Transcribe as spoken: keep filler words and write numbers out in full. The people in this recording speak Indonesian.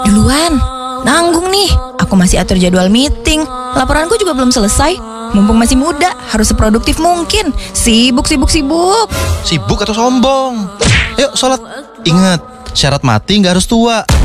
Duluan, nanggung nih. Aku masih atur jadwal meeting. Laporanku juga belum selesai. Mumpung masih muda, harus seproduktif mungkin. Sibuk, sibuk, sibuk. Sibuk atau sombong? Yuk sholat. Ingat, syarat mati nggak harus tua.